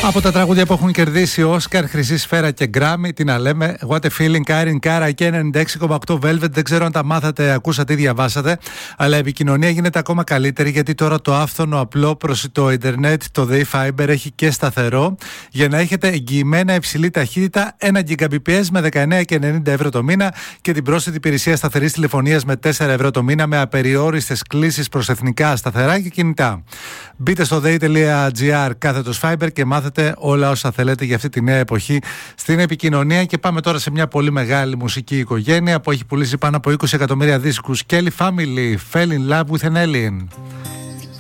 Από τα τραγούδια που έχουν κερδίσει Όσκαρ, Χρυσή Σφαίρα και Γκράμι, τι να λέμε, What a Feeling, Karen Kara και 96,8 Velvet. Δεν ξέρω αν τα μάθατε, ακούσατε ή διαβάσατε, αλλά η επικοινωνία γίνεται ακόμα καλύτερη, γιατί τώρα το άφθονο απλό προς το ίντερνετ, το Day Fiber, έχει και σταθερό, για να έχετε εγγυημένα υψηλή ταχύτητα 1 Gbps με 19,90 ευρώ το μήνα και την πρόσθετη υπηρεσία σταθερής τηλεφωνίας με 4 ευρώ το μήνα, με απεριόριστες κλήσεις προς εθνικά σταθερά και κινητά. Μπείτε στο day.gr/Fiber και μάθετε όλα όσα θέλετε για αυτή τη νέα εποχή στην επικοινωνία. Και πάμε τώρα σε μια πολύ μεγάλη μουσική οικογένεια που έχει πουλήσει πάνω από 20 εκατομμύρια δίσκους. Kelly Family, Fell in Love with an Alien.